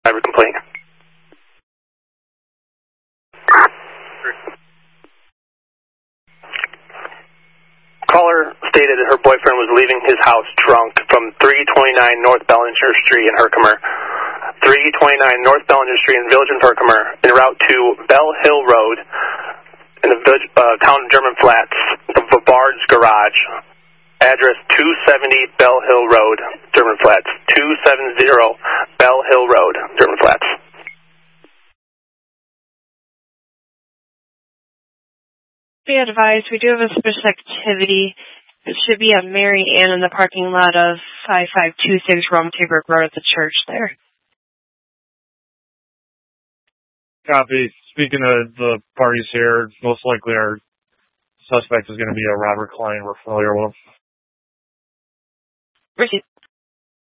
Driver complaint. Caller stated that her boyfriend was leaving his house drunk from 329 North Bellinger Street in Herkimer. 329 North Bellinger Street in Village of Herkimer, en route to Bell Hill Road in the village, town of German Flats, the Bard's Garage. Address 270 Bell Hill Road, German Flats. 270 Bell Hill Road, German Flats. Be advised, we do have a suspicious activity. It should be at Mary Ann in the parking lot of 5526 Rome Tabor Road at the church there. Copy. Speaking of the parties here, most likely our suspect is going to be a Robert Klein we're familiar with. Richie.